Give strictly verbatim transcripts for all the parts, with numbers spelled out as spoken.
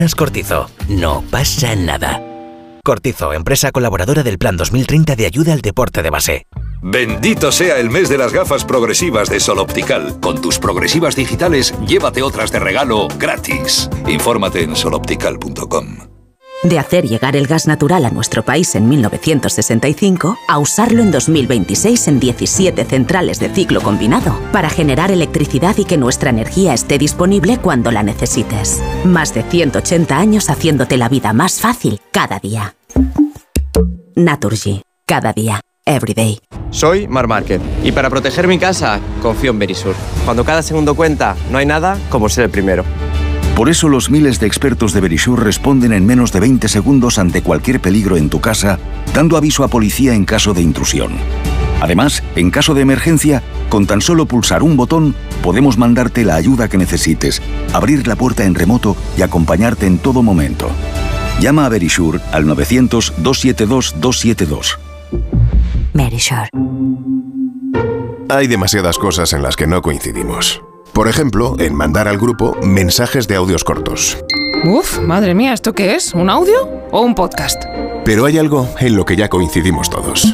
Cortizo. No pasa nada. Cortizo, empresa colaboradora del Plan dos mil treinta de ayuda al deporte de base. Bendito sea el mes de las gafas progresivas de Sol Optical. Con tus progresivas digitales, llévate otras de regalo gratis. Infórmate en sol optical punto com. De hacer llegar el gas natural a nuestro país en mil novecientos sesenta y cinco a usarlo en dos mil veintiséis en diecisiete centrales de ciclo combinado para generar electricidad y que nuestra energía esté disponible cuando la necesites. Más de ciento ochenta años haciéndote la vida más fácil cada día. Naturgy. Cada día. Every day. Soy Mar Márquez y para proteger mi casa confío en Verisur. Cuando cada segundo cuenta, no hay nada como ser el primero. Por eso los miles de expertos de Verisur responden en menos de veinte segundos ante cualquier peligro en tu casa, dando aviso a policía en caso de intrusión. Además, en caso de emergencia, con tan solo pulsar un botón, podemos mandarte la ayuda que necesites, abrir la puerta en remoto y acompañarte en todo momento. Llama a Verisur al novecientos, doscientos setenta y dos, doscientos setenta y dos. Verisur. Hay demasiadas cosas en las que no coincidimos. Por ejemplo, en mandar al grupo mensajes de audios cortos. Uf, madre mía, ¿esto qué es? ¿Un audio o un podcast? Pero hay algo en lo que ya coincidimos todos.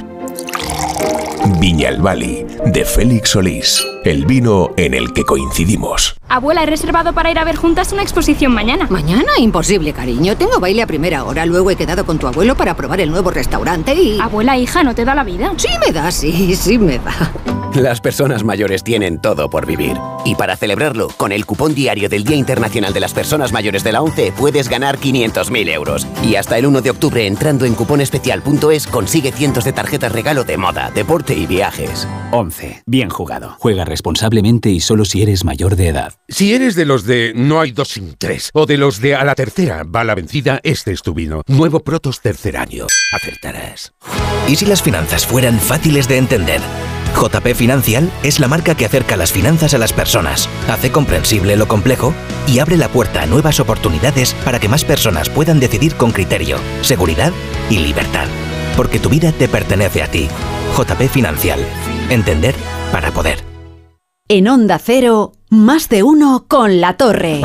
Viñalbali, de Félix Solís. El vino en el que coincidimos. Abuela, he reservado para ir a ver juntas una exposición mañana. ¿Mañana? Imposible, cariño. Tengo baile a primera hora. Luego he quedado con tu abuelo para probar el nuevo restaurante y... Abuela, hija, ¿no te da la vida? Sí me da, sí, sí me da. Las personas mayores tienen todo por vivir. Y para celebrarlo, con el cupón diario del Día Internacional de las Personas Mayores de la ONCE puedes ganar quinientos mil euros. Y hasta el uno de octubre, entrando en cuponespecial punto es, consigue cientos de tarjetas regalo de moda, deporte y viajes. ONCE. Bien jugado. Juega responsablemente y solo si eres mayor de edad. Si eres de los de no hay dos sin tres, o de los de a la tercera va la vencida, este es tu vino. Nuevo Protos tercer año. Acertarás. ¿Y si las finanzas fueran fáciles de entender? J P Financial es la marca que acerca las finanzas a las personas, hace comprensible lo complejo y abre la puerta a nuevas oportunidades para que más personas puedan decidir con criterio, seguridad y libertad. Porque tu vida te pertenece a ti. J P Financial. Entender para poder. En Onda Cero, más de uno con La Torre.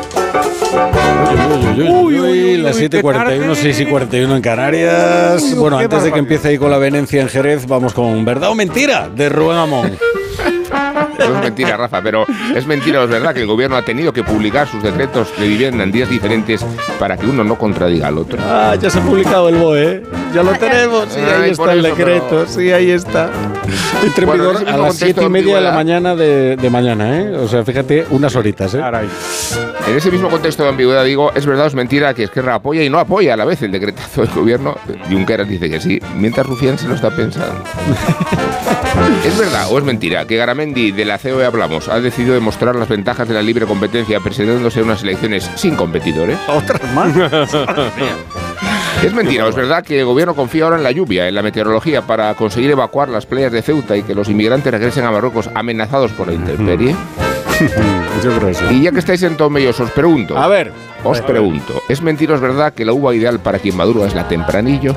Uy, uy, uy, uy, uy, las siete y cuarenta y uno, seis y cuarenta y uno en Canarias. Uy, bueno, antes de que empiece ahí con la Venecia en Jerez, vamos con ¿verdad o mentira? De Rubén Amón. Eso es mentira, Rafa, pero es mentira, es verdad que el gobierno ha tenido que publicar sus decretos de vivienda en días diferentes para que uno no contradiga al otro. Ah, ya se ha publicado el B O E, ¿eh? Ya lo tenemos, sí, ahí Ay, está el eso, decreto, pero... sí, ahí está. Entra en bueno, vigor a las siete y media de la mañana de, de mañana, ¿eh? O sea, fíjate, unas horitas, ¿eh? Caray. En ese mismo contexto de ambigüedad digo, es verdad o es mentira que Esquerra apoya y no apoya a la vez el decretazo del gobierno. Junqueras dice que sí, mientras Rufián se lo está pensando. ¿Es verdad o es mentira que Garamendi, de la C O E Hablamos, ha decidido demostrar las ventajas de la libre competencia presentándose en unas elecciones sin competidores? ¿Otras más? ¿Es mentira o es verdad que el gobierno confía ahora en la lluvia, en la meteorología, para conseguir evacuar las playas de Ceuta y que los inmigrantes regresen a Marruecos amenazados por la intemperie? Yo creo eso. Y ya que estáis en tomellos, os pregunto. A ver. Os a pregunto. ¿Es mentira o es verdad que la uva ideal para quien madura es la tempranillo?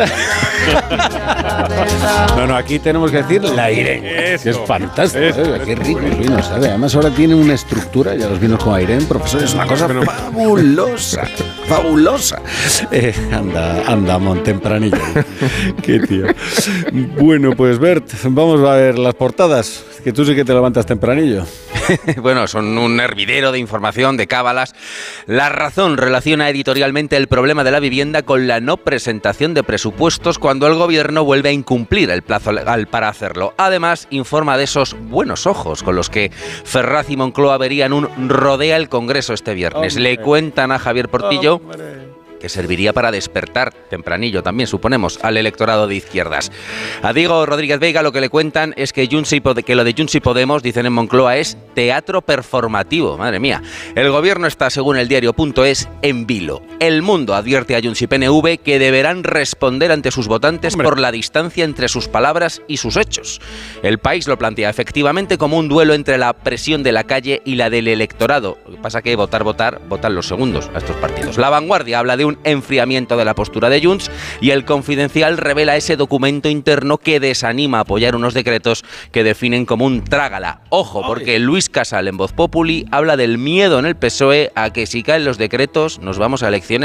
No, no, aquí tenemos que decir la Irene, que es fantástico. ¿eh? Qué rico el vino, ¿sabes? Además ahora tiene una estructura, ya los vinos con Irene, profesor, es una cosa fabulosa. Fabulosa. Eh, anda, anda, Montempranillo. Qué tío. Bueno, pues Bert, vamos a ver las portadas, que tú sí que te levantas tempranillo. Bueno, son un hervidero de información, de cábalas. La Razón relaciona editorialmente el problema de la vivienda con la no presentación de presupuestos cuando el gobierno vuelve a incumplir el plazo legal para hacerlo. Además, informa de esos buenos ojos con los que Ferraz y Moncloa verían un rodea el Congreso este viernes. Hombre. Le cuentan a Javier Portillo... Hombre. Que serviría para despertar, tempranillo también suponemos, al electorado de izquierdas. A Diego Rodríguez Veiga lo que le cuentan es que, Junts y Pod- que lo de Junts y Podemos, dicen en Moncloa, es teatro performativo. Madre mía. El gobierno está, según el diario punto es, en vilo. El Mundo advierte a Junts y P N V que deberán responder ante sus votantes Hombre. por la distancia entre sus palabras y sus hechos. El País lo plantea efectivamente como un duelo entre la presión de la calle y la del electorado. Lo que pasa que votar, votar, votan los segundos a estos partidos. La Vanguardia habla de un enfriamiento de la postura de Junts y el Confidencial revela ese documento interno que desanima a apoyar unos decretos que definen como un trágala. Ojo, porque Luis Casal en Voz Populi habla del miedo en el P S O E a que si caen los decretos nos vamos a elecciones